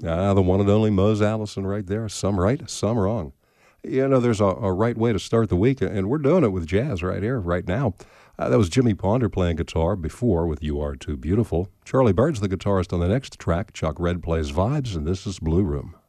Ah, the one and only Mose Allison right there. Some right, some wrong. You know, there's a right way to start the week, and we're doing it with jazz right here, right now. That was Jimmy Ponder playing guitar before with You Are Too Beautiful. Charlie Bird's the guitarist on the next track. Chuck Red plays vibes, and this is Blue Room.